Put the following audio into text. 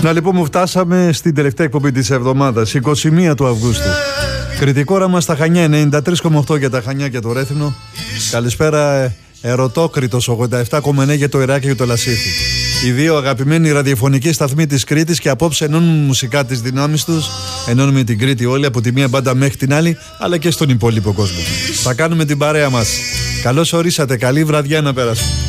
Να λοιπόν, μου φτάσαμε στην τελευταία εκπομπή της εβδομάδας, 21 του Αυγούστου. Κριτικόρα μας στα Χανιά, 93,8 για τα Χανιά και το Ρέθινο. Καλησπέρα Ερωτόκριτος 87,9 για το Ηράκλειο και το Λασίθι. Οι δύο αγαπημένοι ραδιοφωνικοί σταθμοί της Κρήτης και απόψε ενώνουν μουσικά τις δυνάμεις τους. Ενώνουμε την Κρήτη όλοι από τη μία μπάντα μέχρι την άλλη, αλλά και στον υπόλοιπο κόσμο. Θα κάνουμε την παρέα μας. Καλώς ορίσατε, καλή βραδιά να πέρασουμε.